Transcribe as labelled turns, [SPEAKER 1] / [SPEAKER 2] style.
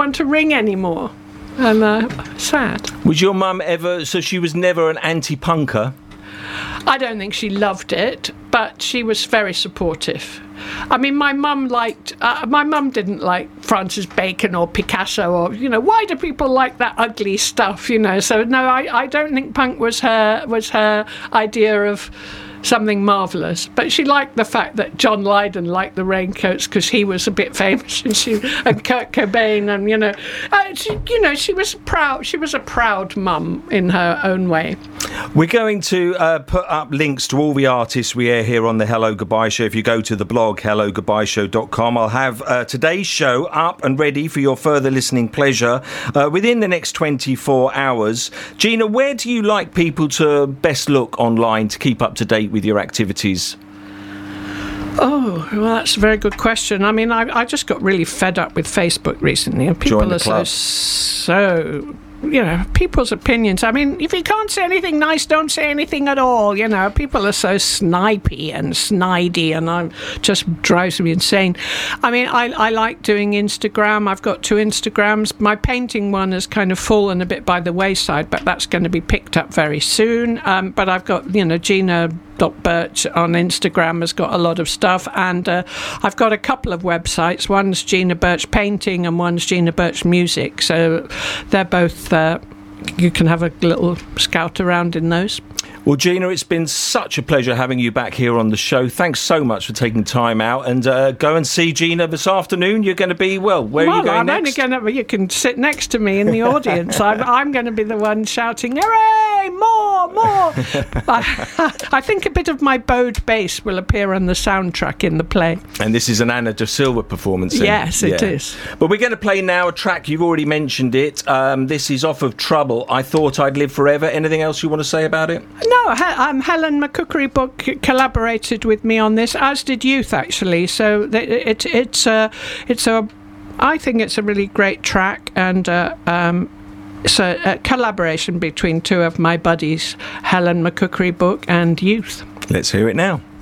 [SPEAKER 1] one to ring anymore. And sad.
[SPEAKER 2] Was your mum ever... So she was never an anti-punker?
[SPEAKER 1] I don't think she loved it, but she was very supportive. I mean, my mum didn't like Francis Bacon or Picasso or, why do people like that ugly stuff, So, no, I don't think punk was her idea of something marvellous. But she liked the fact that John Lydon liked the Raincoats because he was a bit famous, and Kurt Cobain, and, she was a proud mum in her own way.
[SPEAKER 2] We're going to put up links to all the artists we air here on the Hello Goodbye Show. If you go to the blog hellogoodbyeshow.com, I'll have today's show up and ready for your further listening pleasure within the next 24 hours. Gina, where do you like people to best look online to keep up to date with your activities?
[SPEAKER 1] Oh, well, that's a very good question. I mean, I just got really fed up with Facebook recently, and people are so people's opinions. I mean, if you can't say anything nice, don't say anything at all. People are so snipey and snidey, and just drives me insane. I mean, I like doing Instagram. I've got 2 Instagrams. My painting one has kind of fallen a bit by the wayside, but that's going to be picked up very soon. But I've got, Gina.Birch on Instagram has got a lot of stuff, and I've got a couple of websites. One's Gina Birch Painting and one's Gina Birch Music, so they're both you can have a little scout around in those.
[SPEAKER 2] Well, Gina, it's been such a pleasure having you back here on the show. Thanks so much for taking time out, and go and see Gina this afternoon. You're going to be, where are you going next?
[SPEAKER 1] You can sit next to me in the audience. I'm going to be the one shouting, hooray, more. I think a bit of my bowed bass will appear on the soundtrack in the play.
[SPEAKER 2] And this is an Anna de Silva performance.
[SPEAKER 1] Yes, it is.
[SPEAKER 2] But we're going to play now a track, you've already mentioned it. This is off of Trouble, I Thought I'd Live Forever. Anything else you want to say about it?
[SPEAKER 1] No, Helen McCookery Book collaborated with me on this, as did Youth, actually. So I think it's a really great track, and it's a collaboration between 2 of my buddies, Helen McCookery Book and Youth.
[SPEAKER 2] Let's hear it now.